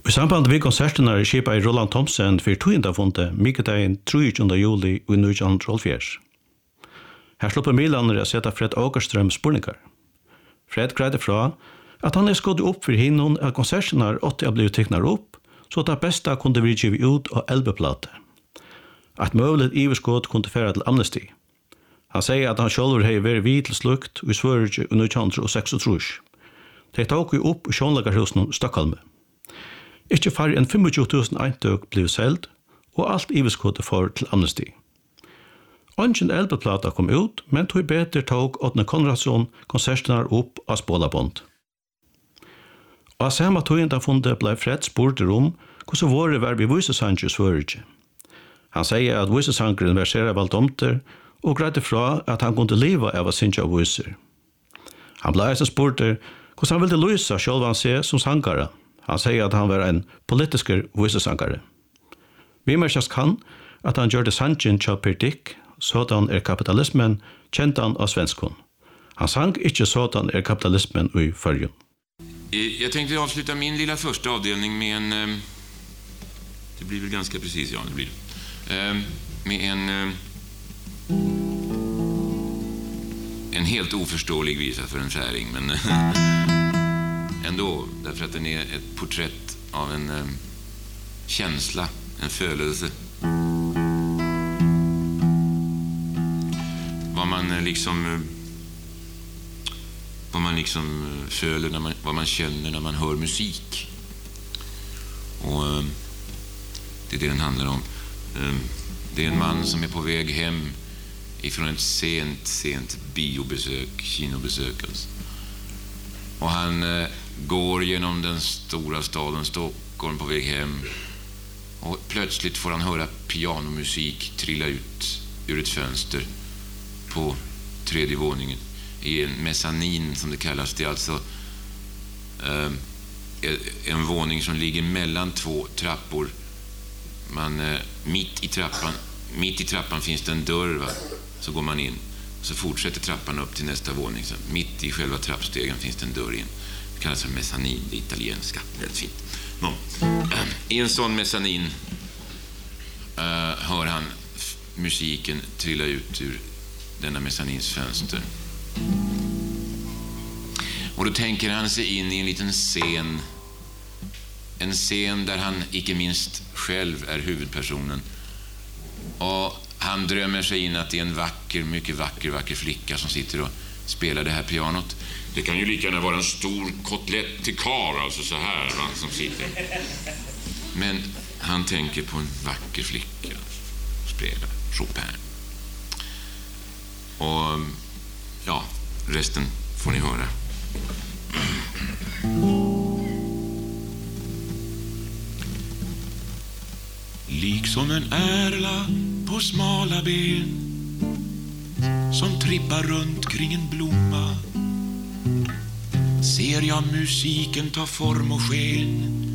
I samband med konserterna skipade Roland Thomsen för tøyendafundet Mikkedagen 23. juli i 1912. Her slipper Milaner å sette Fred Åkerström spurningar. Fred greide fra at han skått opp for hinnom at konserterna åtte ble teknet opp, så at det beste kunne bli givet ut av elbeplate. At mulig iverskått kunne fære til amnesti. Han sier at han selv har vært vidt til slukt i Sverige i 1936. De tok jo opp i Sjånlagerhusen i Stockholm. Ikke færre enn 25.000 eintøk ble selv, og alt iverskått for til amnesti. Ongen elbeplata kom ut, men tog beter tog Åtne Konradsson konserterna opp av spålabond. Og av samme tøyendafundet ble Fred spurter hvordan våre var vi visesanger i Sverige. Han sier at visesangeren var sere valgtomter, og greide fra at han kunne leve av å synge av viser. Han ble eisen spurter hvordan han ville løse selv han seg som sangare. Han sier at han var en politisk visesangare. Vi mørkast kan at han gjør det sangen til Per Dick, sådan kapitalismen, kjente han av svenskon. Han sang ikke sådan kapitalismen i förrjun. Jag tänkte avsluta min lilla första avdelning med en... det blir väl ganska precis, ja, det blir med en helt oförståelig visa för en färing, men ändå, därför att den är ett porträtt av en känsla, en födelse. Vad man liksom föler när vad man känner när man hör musik. Och det är det den handlar om. Det är en man som är på väg hem ifrån ett sent biobesök, kinobesök alltså. Och han går genom den stora staden Stockholm på väg hem. Och plötsligt får han höra pianomusik trilla ut ur ett fönster på 3:e våningen i en mezzanin som det kallas. Det är alltså en våning som ligger mellan två trappor. Mitt i trappan finns det en dörr, va? Så går man in och så fortsätter trappan upp till nästa våning. Så mitt i själva trappstegen finns det en dörr in. Det kallas för mezzanin, det italienska. Väldigt fint. I en sån mezzanin hör han musiken trilla ut ur denna mezzanins fönster. Och då tänker han sig in i en liten scen. En scen där han icke minst själv är huvudpersonen. Och han drömmer sig in att det är en vacker, mycket vacker flicka som sitter och spelar det här pianot. Det kan ju lika gärna vara en stor kotlett till kar, alltså så här, va, som sitter. Men han tänker på en vacker flicka som spelar Chopin. Och ja, resten får ni höra. Liksom en ärla på smala ben som trippar runt kring en blomma, ser jag musiken ta form och sken